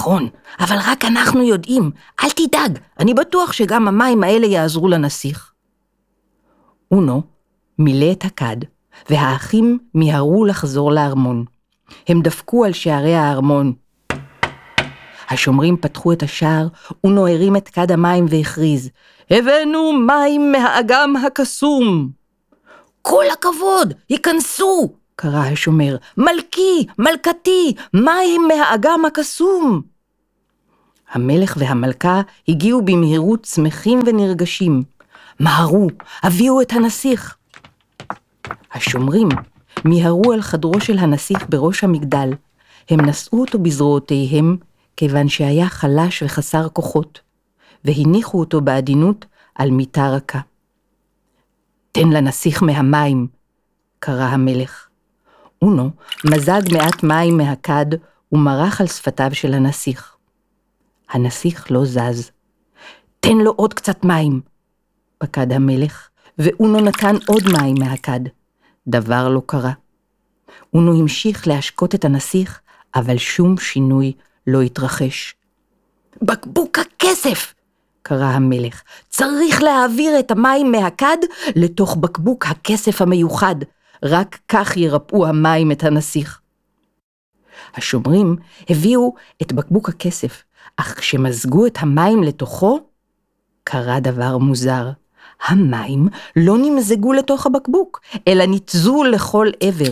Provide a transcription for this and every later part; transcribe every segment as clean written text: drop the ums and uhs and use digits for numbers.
נכון, אבל רק אנחנו יודעים. אל תדאג, אני בטוח שגם המים האלה יעזרו לנסיך. אונו מילא את הכד, והאחים מיהרו לחזור לארמון. הם דפקו על שערי הארמון. השומרים פתחו את השער, אונו הרים את כד המים והכריז, הבאנו מים מהאגם הקסום. כל הכבוד, היכנסו, קרא השומר, מלכי, מלכתי, מים מהאגם הקסום. המלך והמלכה הגיעו במהירות שמחים ונרגשים. מהרו, הביאו את הנסיך. השומרים מיהרו על חדרו של הנסיך בראש המגדל. הם נשאו אותו בזרועותיהם, כיוון שהיה חלש וחסר כוחות, והניחו אותו בעדינות על מיטה רכה. תן לנסיך מהמים, קרא המלך. אונו מזג מעט מים מהכד ומרח על שפתיו של הנסיך. הנסיך לא זז. תן לו עוד קצת מים, פקד המלך, ואונו נתן עוד מים מהכד. דבר לא קרה. אונו המשיך להשקות את הנסיך, אבל שום שינוי לא התרחש. בקבוק הכסף, קרא המלך, צריך להעביר את המים מהכד לתוך בקבוק הכסף המיוחד, רק כך ירפאו המים את הנסיך. השומרים הביאו את בקבוק הכסף, אך כשמזגו את המים לתוכו, קרה דבר מוזר. המים לא נמזגו לתוך הבקבוק, אלא ניתזו לכל עבר.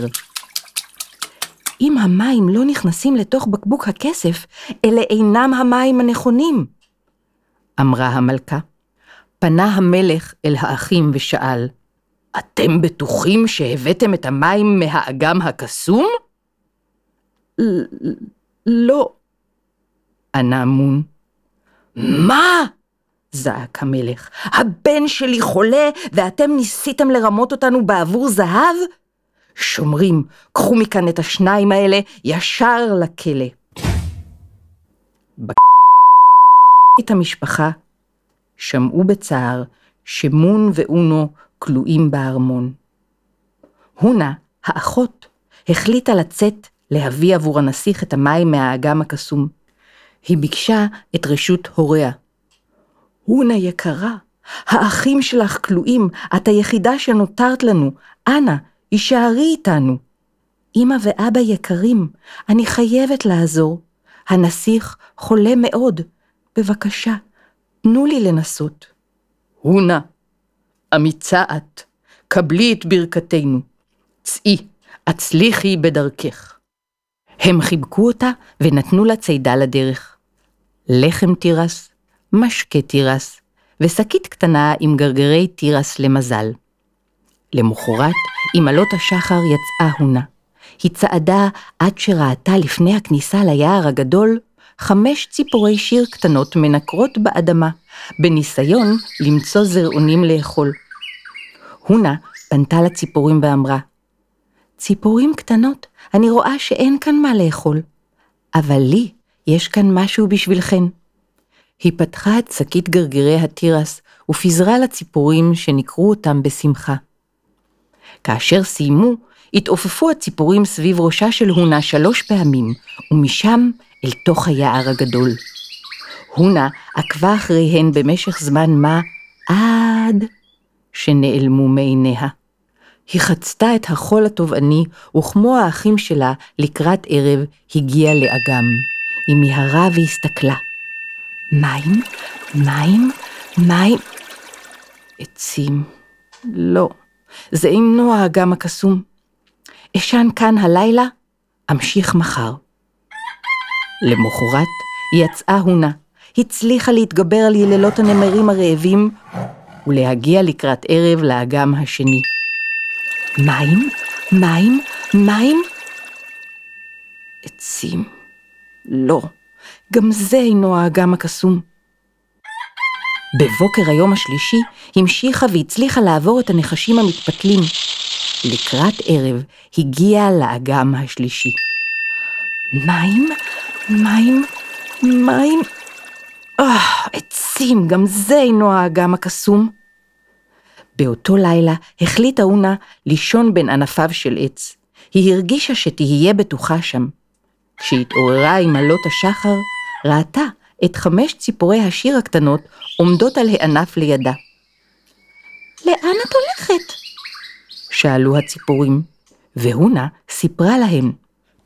אם המים לא נכנסים לתוך בקבוק הכסף, אלה אינם המים הנכונים, אמרה המלכה. פנה המלך אל האחים ושאל, אתם בטוחים שהבאתם את המים מהאגם הקסום? לא, ענה מון. מה? זעק המלך. הבן שלי חולה ואתם ניסיתם לרמות אותנו בעבור זהב? שומרים, קחו מכאן את השניים האלה ישר לכלא. את המשפחה שמעו בצער שמון ואונו כלואים בארמון. הונה, האחות, החליטה לצאת להביא עבור הנסיך את המים מהאגם הקסום. היא ביקשה את רשות הוריה. הונה יקרה, האחים שלך כלואים, את היחידה שנותרת לנו, אנא, הישארי איתנו. אמא ואבא יקרים, אני חייבת לעזור. הנסיך חולה מאוד, בבקשה, תנו לי לנסות. הונה, אמיצה את, קבלי את ברכתנו. צאי, הצליחי בדרכך. הם חיבקו אותה ונתנו לה צידה לדרך. לחם תירס, משקה תירס, ושקית קטנה עם גרגרי תירס למזל. למחרת, עם עלות השחר יצאה הונה. היא צעדה עד שראתה לפני הכניסה ליער הגדול 5 ציפורי שיר קטנות מנקרות באדמה, בניסיון למצוא זרעונים לאכול. הונה פנתה לציפורים ואמרה, ציפורים קטנות, אני רואה שאין כאן מה לאכול, אבל לי יש כאן משהו בשבילכן. היא פתחה את שקית גרגירי התירס ופיזרה לציפורים שנקרו אותם בשמחה. כאשר סיימו, התעופפו הציפורים סביב ראשה של הונה 3 פעמים, ומשם אל תוך היער הגדול. הונה עקבה אחריהן במשך זמן מה, עד שנעלמו מעיניה. היא חצתה את החול הטובעני, וכמו האחים שלה לקראת ערב הגיעה לאגם. היא מיהרה והסתכלה. מים, מים, מים. עצים. לא, זה אינו האגם הקסום. אשן כאן הלילה, אמשיך מחר. למחרת יצאה הונה, הצליחה להתגבר על יללות הנמרים הרעבים, ולהגיע לקראת ערב לאגם השני. מים, מים, מים. עצים. לא, גם זה אינו האגם הקסום. בבוקר היום השלישי המשיכה והצליחה לעבור את הנחשים המתפתלים. לקראת ערב הגיעה לאגם השלישי. מים, מים, מים. עצים, גם זה אינו האגם הקסום. באותו לילה החליטה הונה לישון בין ענפיו של עץ. היא הרגישה שתהיה בטוחה שם. כשהתעוררה עם עלות השחר, ראתה את 5 ציפורי השיר הקטנות עומדות על הענף לידה. לאן את הולכת? שאלו הציפורים, והונה סיפרה להם